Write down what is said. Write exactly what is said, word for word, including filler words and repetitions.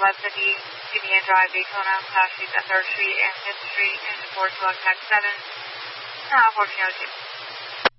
eleven fifty Union Drive, Daytona, Class Streets at third Street and fifth Street, and four select tax seven, uh, fourteen oh two.